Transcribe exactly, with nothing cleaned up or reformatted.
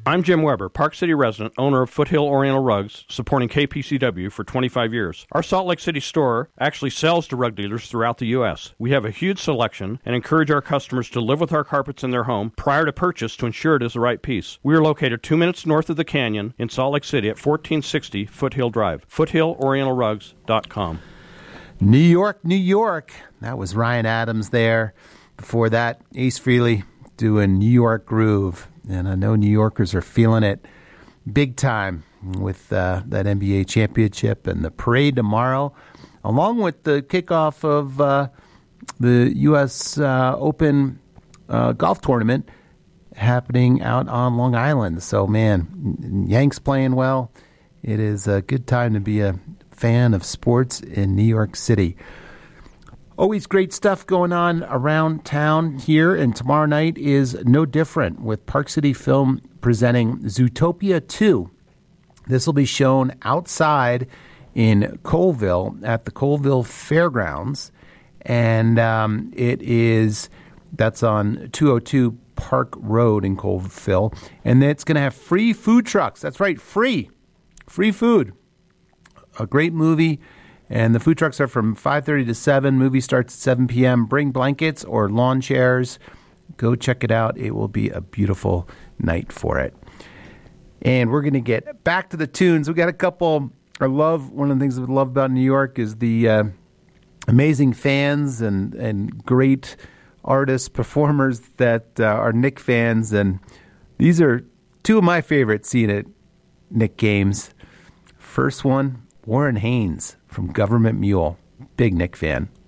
I'm Jim Weber, Park City resident, owner of Foothill Oriental Rugs, supporting K P C W for twenty-five years. Our Salt Lake City store actually sells to rug dealers throughout the U S. We have a huge selection and encourage our customers to live with our carpets in their home prior to purchase to ensure it is the right piece. We are located two minutes north of the Canyon in Salt Lake City at fourteen sixty Foothill Drive. foothill oriental rugs dot com. New York, New York. That was Ryan Adams there. Before that, Ace Frehley doing New York Groove. And I know New Yorkers are feeling it big time with uh, that N B A championship and the parade tomorrow, along with the kickoff of uh, the U S Uh, Open uh, golf tournament happening out on Long Island. So, man, Yanks playing well. It is a good time to be a fan of sports in New York City. Always great stuff going on around town here, and tomorrow night is no different with Park City Film presenting Zootopia two. This will be shown outside in Colville at the Colville Fairgrounds, and um, it is, that's on two oh two Park Road in Colville, and it's going to have free food trucks. That's right, free, free food. A great movie. And the food trucks are from five thirty to seven. Movie starts at seven p.m. Bring blankets or lawn chairs. Go check it out. It will be a beautiful night for it. And we're going to get back to the tunes. We got a couple. I love, one of the things I love about New York is the uh, amazing fans and, and great artists, performers that uh, are Nick fans. And these are two of my favorites seen at Nick games. First one, Warren Haynes from Government Mule. Big Nick fan.